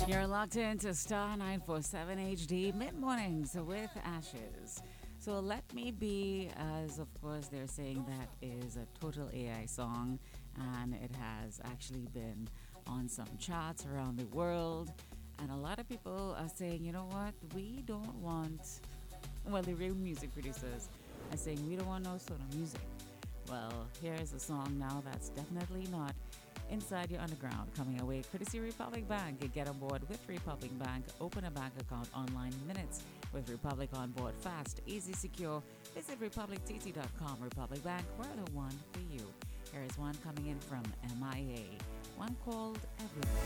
You're locked into Star 947 HD Mid Mornings with Ashes. So Let Me Be, as of course they're saying that is a total AI song, and it has actually been on some charts around the world. And a lot of people are saying, you know what, we don't want, well, the real music producers are saying we don't want no sort of music. Well, here's a song now that's definitely not inside your underground. Coming away, courtesy Republic Bank. Get on board with Republic Bank. Open a bank account online minutes with Republic on board. Fast, easy, secure. Visit republictt.com. Republic Bank, we're the one for you. Here is one coming in from MIA. One called Everyone.